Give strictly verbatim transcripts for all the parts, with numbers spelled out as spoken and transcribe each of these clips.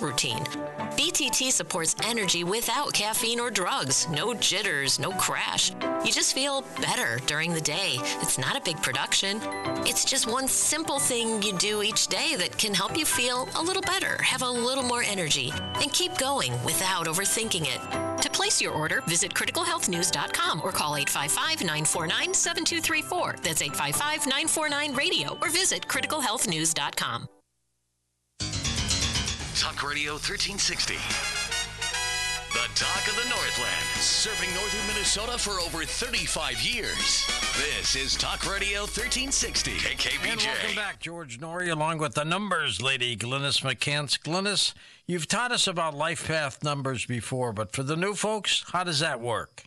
routine. B T T supports energy without caffeine or drugs. No jitters, no crash. You just feel better during the day. It's not a big production. It's just one simple thing you do each day that can help you feel a little better, have a little more energy, and keep going without overthinking it. To place your order, visit critical health news dot com or call eight five five, nine four nine, seven two three four. That's eight five five, nine four nine, radio or visit critical health news dot com. Talk Radio thirteen sixty. The talk of the Northland, serving northern Minnesota for over thirty-five years. This is Talk Radio thirteen sixty, K K B J. And welcome back, George Norrie, along with the numbers lady, Glynis McCants. Glynis, you've taught us about life path numbers before, but for the new folks, how does that work?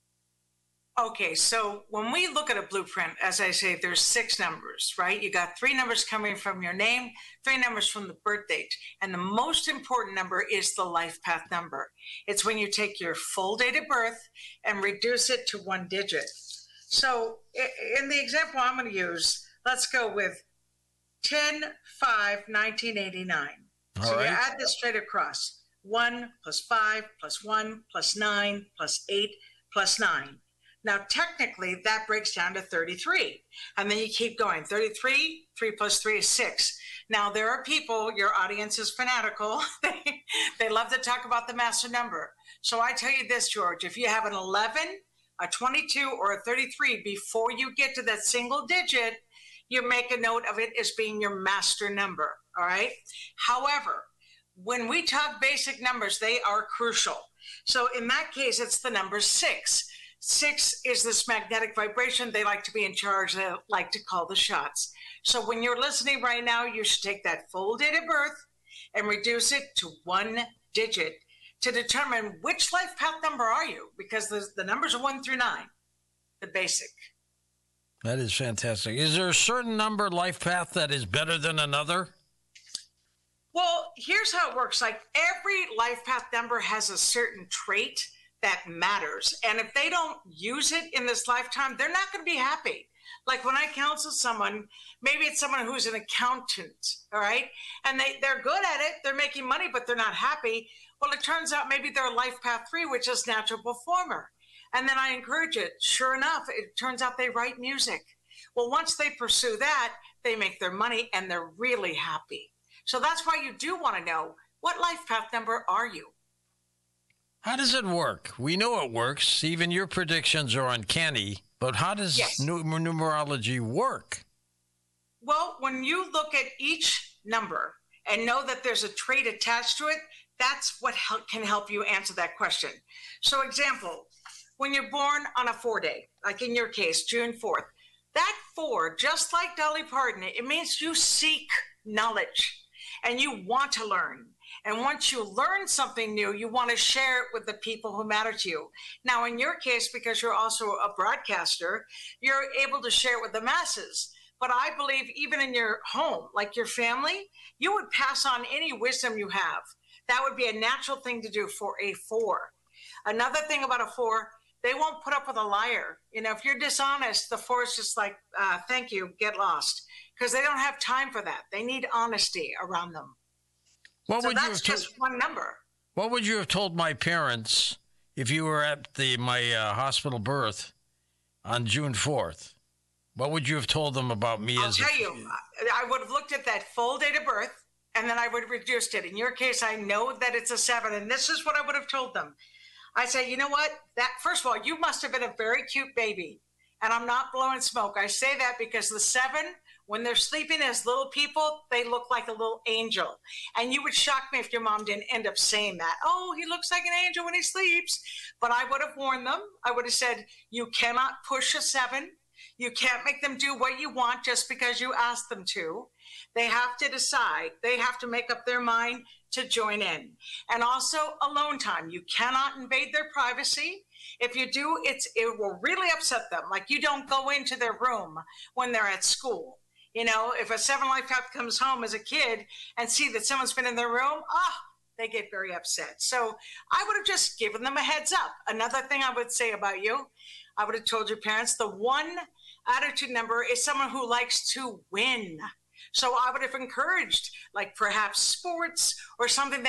Okay, so when we look at a blueprint, as I say, there's six numbers, right? You got three numbers coming from your name, three numbers from the birth date, and the most important number is the life path number. It's when you take your full date of birth and reduce it to one digit. So in the example I'm going to use, let's go with ten five nineteen eighty-nine. All so right. you add this straight across. one plus five plus one plus nine plus eight plus nine. Now, technically, that breaks down to thirty-three. And then you keep going. thirty-three, three plus three is six. Now, there are people, your audience is fanatical. they, they love to talk about the master number. So I tell you this, George, if you have an eleven, a twenty-two, or a thirty-three, before you get to that single digit, you make a note of it as being your master number, all right? However, when we talk basic numbers, they are crucial. So in that case, it's the number six. Six is this magnetic vibration. They like to be in charge. They like to call the shots. So when you're listening right now, you should take that full date of birth and reduce it to one digit to determine which life path number are you, because the, the numbers are one through nine, the basic. That is fantastic. Is there a certain number life path that is better than another? Well, here's how it works. Like every life path number has a certain trait that matters. And if they don't use it in this lifetime, they're not going to be happy. Like when I counsel someone, maybe it's someone who's an accountant, all right? And they, they're good at it, they're making money, but they're not happy. Well, it turns out maybe they're life path three, which is natural performer. And then I encourage it. Sure enough, it turns out they write music. Well, once they pursue that, they make their money and they're really happy. So that's why you do want to know, what life path number are you? How does it work? We know it works. Even your predictions are uncanny. But how does Yes. nu- numerology work? Well, when you look at each number and know that there's a trait attached to it, that's what help, can help you answer that question. So example, when you're born on a four day, like in your case, June fourth, that four, just like Dolly Parton, it means you seek knowledge and you want to learn. And once you learn something new, you want to share it with the people who matter to you. Now, in your case, because you're also a broadcaster, you're able to share it with the masses. But I believe even in your home, like your family, you would pass on any wisdom you have. That would be a natural thing to do for a four. Another thing about a four, they won't put up with a liar. You know, if you're dishonest, the four is just like, uh, thank you, get lost. Because they don't have time for that. They need honesty around them. What So would you that's have to- just one number. What would you have told my parents if you were at the my uh, hospital birth on June fourth? What would you have told them about me I'll as tell a... you, I would have looked at that full date of birth, and then I would have reduced it. In your case, I know that it's a seven, and this is what I would have told them. I say, you know what? That first of all, you must have been a very cute baby, and I'm not blowing smoke. I say that because the seven, when they're sleeping as little people, they look like a little angel. And you would shock me if your mom didn't end up saying that. Oh, he looks like an angel when he sleeps. But I would have warned them. I would have said, you cannot push a seven. You can't make them do what you want just because you ask them to. They have to decide. They have to make up their mind to join in. And also alone time. You cannot invade their privacy. If you do, it's it will really upset them. Like you don't go into their room when they're at school. You know, if a seven life path comes home as a kid and see that someone's been in their room, ah, they get very upset. So I would have just given them a heads up. Another thing I would say about you, I would have told your parents, the one attitude number is someone who likes to win. So I would have encouraged, like perhaps sports or something that